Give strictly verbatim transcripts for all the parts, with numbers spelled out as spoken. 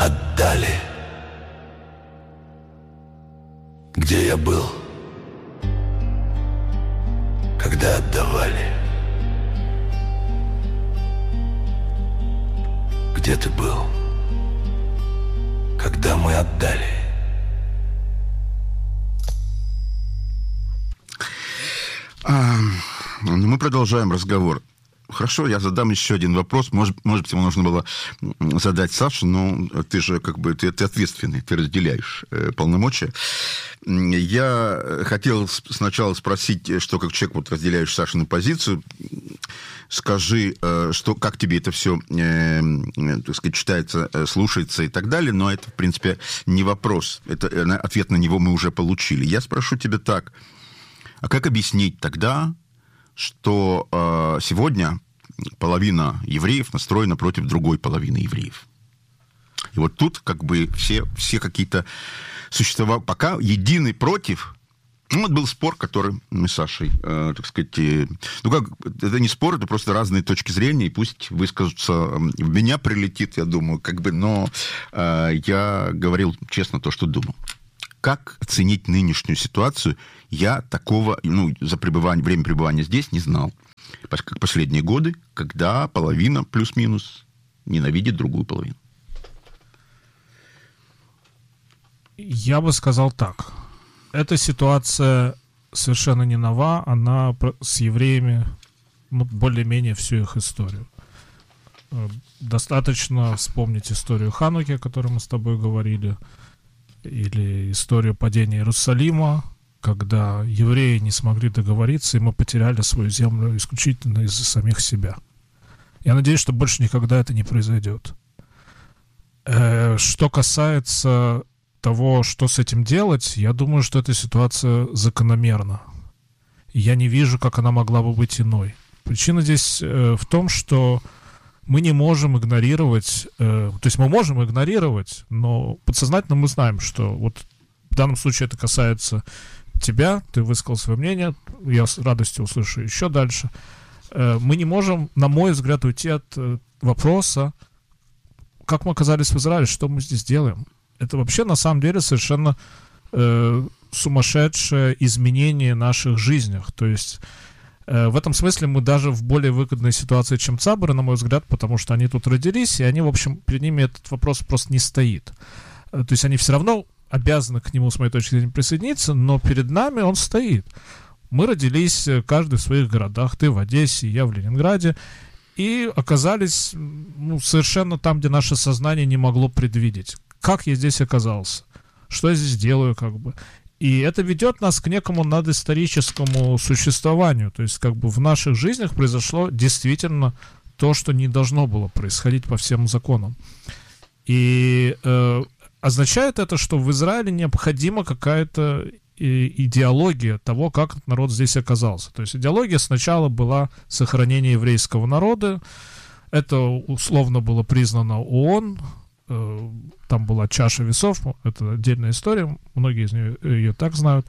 отдали. Где я был, когда отдавали? Где ты был, когда мы отдали? А, мы продолжаем разговор. Хорошо, я задам еще один вопрос. Может, может быть, ему нужно было задать Саше, но ты же как бы ты, ты ответственный, ты разделяешь э, полномочия. Я хотел сначала спросить, что как человек вот разделяешь Сашину позицию, скажи, э, что, как тебе это все, э, так сказать, читается, э, слушается и так далее, но это, в принципе, не вопрос. Это, э, ответ на него мы уже получили. Я спрошу тебя так. А как объяснить тогда, что э, сегодня половина евреев настроена против другой половины евреев? И вот тут как бы все, все какие-то существовали, пока единый против. Ну, вот был спор, который мы с Сашей, э, так сказать, э, ну как, это не спор, это просто разные точки зрения, и пусть выскажутся, в меня прилетит, я думаю, как бы, но э, я говорил честно то, что думал. Как оценить нынешнюю ситуацию, я такого, ну, за пребывание, время пребывания здесь не знал. Как последние годы, когда половина плюс-минус ненавидит другую половину. Я бы сказал так. Эта ситуация совершенно не нова, она с евреями, ну, более-менее всю их историю. Достаточно вспомнить историю Хануки, о которой мы с тобой говорили, или историю падения Иерусалима, когда евреи не смогли договориться, и мы потеряли свою землю исключительно из-за самих себя. Я надеюсь, что больше никогда это не произойдет. Э, что касается того, что с этим делать, я думаю, что эта ситуация закономерна. Я не вижу, как она могла бы быть иной. Причина здесь э, в том, что мы не можем игнорировать, э, то есть мы можем игнорировать, но подсознательно мы знаем, что вот в данном случае это касается тебя, ты высказал свое мнение, я с радостью услышу еще дальше. Э, мы не можем, на мой взгляд, уйти от э, вопроса, как мы оказались в Израиле, что мы здесь делаем. Это вообще на самом деле совершенно э, сумасшедшее изменение в наших жизнях. То есть э, в этом смысле мы даже в более выгодной ситуации, чем цаборы, на мой взгляд, потому что они тут родились, и они, в общем, перед ними этот вопрос просто не стоит. Э, то есть они все равно обязаны к нему, с моей точки зрения, присоединиться, но перед нами он стоит. Мы родились, каждый в своих городах, ты в Одессе, я в Ленинграде, и оказались ну, совершенно там, где наше сознание не могло предвидеть. Как я здесь оказался? Что я здесь делаю, как бы? И это ведет нас к некому надисторическому существованию. То есть, как бы в наших жизнях произошло действительно то, что не должно было происходить по всем законам. И э, означает это, что в Израиле необходима какая-то идеология того, как народ здесь оказался. То есть идеология сначала была сохранение еврейского народа. Это условно было признано ООН. Там была чаша весов, это отдельная история, многие из них ее так знают.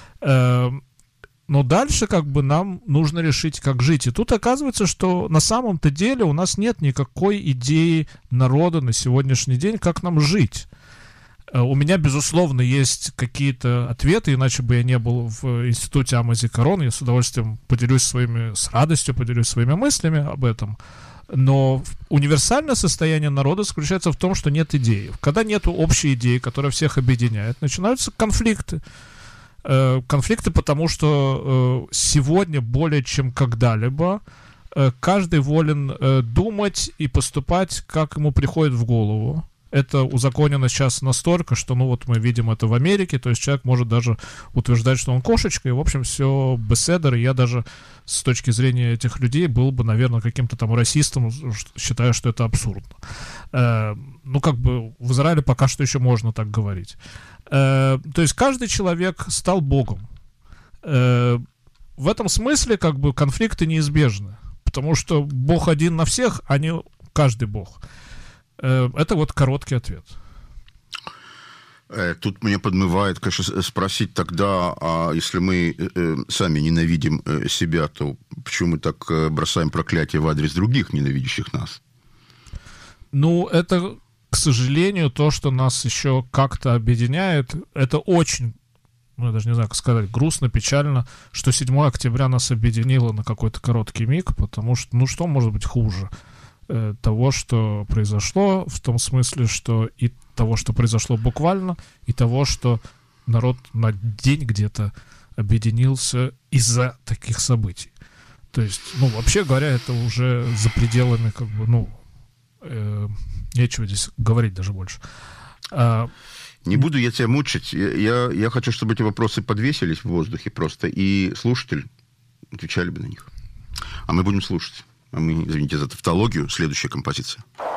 Но дальше как бы нам нужно решить, как жить. И тут оказывается, что на самом-то деле у нас нет никакой идеи народа на сегодняшний день, как нам жить. У меня, безусловно, есть какие-то ответы, иначе бы я не был в институте Амози Корон. Я с удовольствием поделюсь своими, с радостью поделюсь своими мыслями об этом. Но универсальное состояние народа заключается в том, что нет идеи. Когда нет общей идеи, которая всех объединяет, начинаются конфликты. Конфликты, потому что сегодня более чем когда-либо каждый волен думать и поступать, как ему приходит в голову. Это узаконено сейчас настолько, что, ну, вот мы видим это в Америке, то есть человек может даже утверждать, что он кошечка, и, в общем, все беседер, и я даже с точки зрения этих людей был бы, наверное, каким-то там расистом, считая, что это абсурдно. Э, ну, как бы в Израиле пока что еще можно так говорить. Э, то есть каждый человек стал богом. Э, в этом смысле, как бы, конфликты неизбежны, потому что бог один на всех, а не каждый бог. Это вот короткий ответ. Тут меня подмывает, конечно, спросить тогда, а если мы сами ненавидим себя, то почему мы так бросаем проклятие в адрес других, ненавидящих нас? Ну, это, к к сожалению, то, что нас еще как-то объединяет, это очень, ну, я даже не знаю, как сказать, грустно, печально, что седьмое октября нас объединило на какой-то короткий миг, потому что, ну, что может быть хуже э, того, что произошло, в том смысле, что и того, что произошло буквально, и того, что народ на день где-то объединился из-за таких событий. То есть, ну, вообще говоря, это уже за пределами, как бы, ну, э, нечего здесь говорить даже больше. А, Не буду я тебя мучить. Я, я хочу, чтобы эти вопросы подвесились в воздухе просто, и слушатель отвечали бы на них. А мы будем слушать. А мы, извините за тавтологию, следующая композиция.